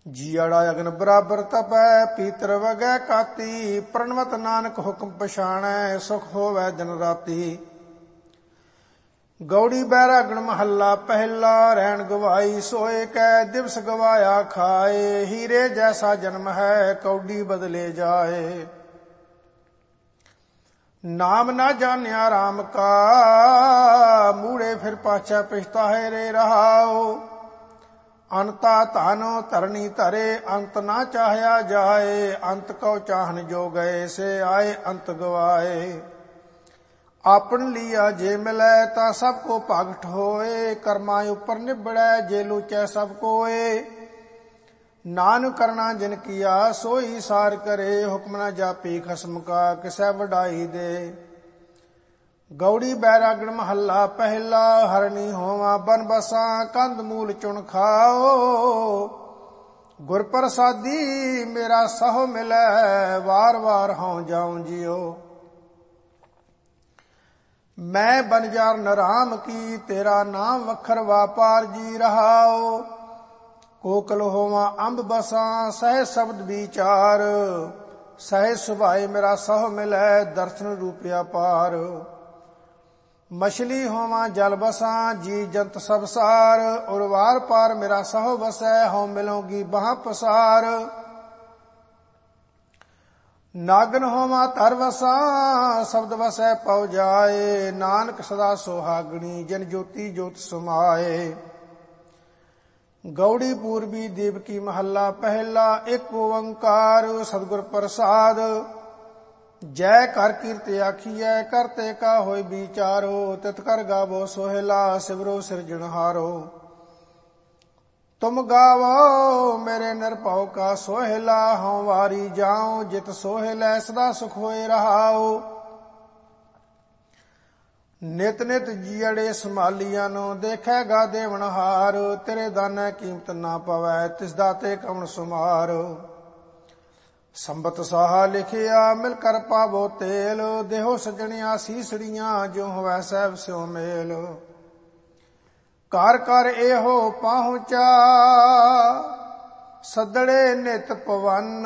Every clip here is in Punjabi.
ਜੀੜਾ ਅਗਨ ਬਰਾਬਰ ਤਪੈ, ਪੀਤਰ ਵਗੈ ਕਾਤੀ। ਪ੍ਰਣਵਤ ਨਾਨਕ ਹੁਕਮ ਪਛਾਣੈ, ਸੁਖ ਹੋਵੈ ਦਿਨ ਰਾਤੀ। ਗੌੜੀ ਬੈਰਾਗਣ ਮਹੱਲਾ ਪਹਿਲਾ। ਰਹਿਣ ਗਵਾਈ ਸੋਏ ਕੈ, ਦਿਵਸ ਗਵਾਇਆ ਖਾਏ। ਹੀਰੇ ਜੈਸਾ ਜਨਮ ਹੈ, ਕੌਡੀ ਬਦਲੇ ਜਾਏ। ਨਾਮ ਨਾ ਜਾਣਿਆ ਰਾਮ ਕਾ, ਮੂੜੇ ਫਿਰ ਪਾਛੈ ਪਛਤਾਏ ਰੇ ਰਹਾਓ। ਅੰਤਾ ਧਨ ਧਰਣੀ ਧਰੇ, ਅੰਤ ਨਾ ਚਾਹਿਆ ਜਾਏ। ਅੰਤ ਕਉ ਚਾਹਨ ਜੋ ਗਏ, ਸੇ ਆਏ ਅੰਤ ਗਵਾਏ। ਆਪਨ ਲੀਆ ਜੇ ਮਿਲੈ, ਤਾਂ ਸਭ ਕੋ ਭਗਟ ਹੋਏ। ਕਰਮਾਂ ਉਪਰ ਨਿਬੜੈ, ਜੇ ਲੂਚੈ ਸਭ ਕੋਏ। ਨਾਨਕ ਕਰਨਾ ਜਿਨ ਕੀਆ, ਸੋਈ ਸਾਰ ਕਰੇ। ਹੁਕਮ ਨਾ ਜਾਪੀ ਖਸਮ ਕਾ, ਕਿਸੈ ਵਡਾਈ ਦੇ। ਗੌੜੀ ਬੈਰਾਗਣ ਮਹੱਲਾ ਪਹਿਲਾ। ਹਰਣੀ ਹੋਵਾਂ ਬਨ ਬਸਾਂ, ਕੰਧ ਮੂਲ ਚੁਣ ਖਾਓ। ਗੁਰ ਪ੍ਰਸਾਦੀ ਮੇਰਾ ਸਹੁ ਮਿਲੈ, ਵਾਰ ਵਾਰ ਹਉ ਜਾਉ ਜਿਉ। ਮੈਂ ਬਨਜਾਰ ਨਰਾਮ ਕੀ, ਤੇਰਾ ਨਾਮ ਵਖਰ ਵਾਪਾਰ ਜੀ ਰਹਾਓ। ਕੋਕਲ ਹੋਵਾਂ ਅੰਬ ਬਸਾਂ, ਸਹਿ ਸ਼ਬਦ ਵਿਚਾਰ। ਸਹਿ ਸੁਭਾਏ ਮੇਰਾ ਸਹੁ ਮਿਲੈ, ਦਰਸ਼ਨ ਰੂਪਿਆ ਪਾਰ। ਮਛਲੀ ਹੋਵਾਂ ਜਲ ਬਸਾਂ, ਜੀ ਜੰਤ ਸਭ ਸਾਰ। ਉਰਵਾਰ ਪਾਰ ਮੇਰਾ ਸਹੁ ਵਸੈ, ਹਉ ਮਿਲੋਗੀ ਬਾਹ ਪਸਾਰ। ਨਾਗਨ ਹੋਵਾਂ ਧਰ ਵਸਾਂ, ਸ਼ਬਦ ਵਸੈ ਪਉ ਜਾਏ। ਨਾਨਕ ਸਦਾ ਸੁਹਾਗਣੀ, ਜਨ ਜੋਤੀ ਜੋਤ ਸਮਾਏ। ਗੌੜੀ ਪੂਰਬੀ ਦੇਵਕੀ ਮਹੱਲਾ ਪਹਿਲਾ। ਇੱਕ ਓੰਕਾਰ ਸਤਿਗੁਰ ਪ੍ਰਸਾਦ। ਜੈ ਕਰ ਕੀਰਤ ਆਖੀਐ, ਕਰਤੇ ਕਾ ਹੋਇ ਵਿਚਾਰੋ। ਤਿਤ ਕਰ ਗਾਵੋ ਸੋਹਿਲਾ, ਸਿਮਰੋ ਸਿਰਜਣਹਾਰੋ। ਤੁਮ ਗਾਵੋ ਮੇਰੇ ਨਿਰਭਉ ਕਾ ਸੋਹਿਲਾ। ਹਉ ਵਾਰੀ ਜਾਉ, ਜਿਤ ਸੋਹਿਲੈ ਸਦਾ ਸੁਖ ਹੋਏ ਰਹਾਉ। ਨਿਤ ਨਿਤ ਜੀੜੇ ਸੰਭਾਲੀਆਂ ਨੂੰ, ਦੇਖੈਗਾ ਦੇਵਨਹਾਰ। ਤੇਰੇ ਦਾਨੈ ਕੀਮਤ ਨਾ ਪਵੈ, ਤਿਸ ਦਾਤੇ ਕਵਣ ਸੁਮਾਰ। ਸੰਬਤ ਸਾਹਾ ਲਿਖਿਆ, ਮਿਲ ਕਰ ਪਾਵੋ ਤੇਲ। ਦੇਹੋ ਸਜਣਿਆ ਸੀਸੜੀਆਂ, ਜੋ ਹੋਵੈ ਸਹਿਬ ਸਿਉ ਮੇਲ। ਘਰ ਘਰ ਇਹੋ ਪਹੁੰਚਾ, ਸੱਦੜੇ ਨਿਤ ਪਵਨ।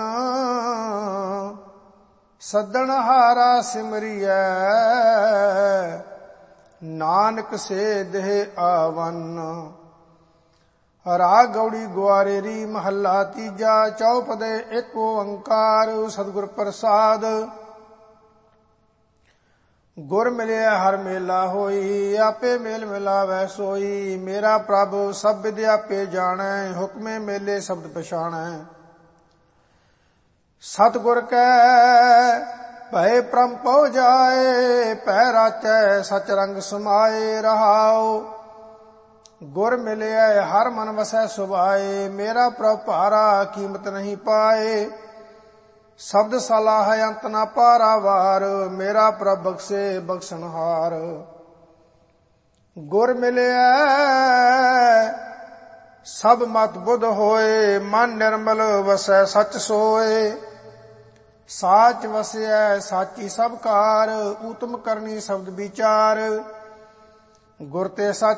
ਸੱਦਣ ਹਾਰਾ ਸਿਮਰਿਐ, ਨਾਨਕ ਸੇ ਦੇਹ ਆਵਨ। ਰਾਗ ਗੌੜੀ ਗੁਆਰੇਰੀ ਮਹੱਲਾ ਤੀਜਾ। ਚੌਪਦੇ ਇੱਕ ਓੰਕਾਰ ਸਤਿਗੁਰ ਪ੍ਰਸਾਦ। ਗੁਰ ਮਿਲਿਆ ਹਰ ਮੇਲਾ ਹੋਈ, ਆਪੇ ਮੇਲ ਮਿਲਾਵੈ ਸੋਈ। ਮੇਰਾ ਪ੍ਰਭ ਸਭ ਵਿਦ ਆਪੇ ਜਾਣੈ, ਹੁਕਮੇ ਮੇਲੇ ਸ਼ਬਦ ਪਛਾਣੈ। ਸਤਿਗੁਰ ਕੈ ਭਏ ਪ੍ਰਮ ਪਉ ਜਾਏ, ਪੈ ਰਾਚੈ ਸਚ ਰੰਗ ਸਮਾਏ ਰਹਾਉ। ਗੁਰ ਮਿਲਿਆ ਹਰ ਮਨ ਵਸੈ ਸੁਭਾਏ, ਮੇਰਾ ਪ੍ਰਭ ਭਾਰਾ ਕੀਮਤ ਨਹੀਂ ਪਾਏ। ਸ਼ਬਦ ਸਲਾਹ ਅੰਤ ਨਾ ਪਾਰਾਵਾਰ, ਮੇਰਾ ਪ੍ਰਭ ਬਖਸ਼ੇ ਬਖਸ਼ਣਹਾਰ। ਗੁਰ ਮਿਲਿਆ ਸਭ ਮਤ ਬੁੱਧ ਹੋਏ, ਮਨ ਨਿਰਮਲ ਵਸੈ ਸਚ ਸੋਏ। ਸਾਚ ਵਸਿਐ ਸਾਚੀ ਸਭ ਕਾਰ, ਊਤਮ ਕਰਨੀ ਸ਼ਬਦ ਵਿਚਾਰ। ਗੁਰ ਤੇ ਸਚ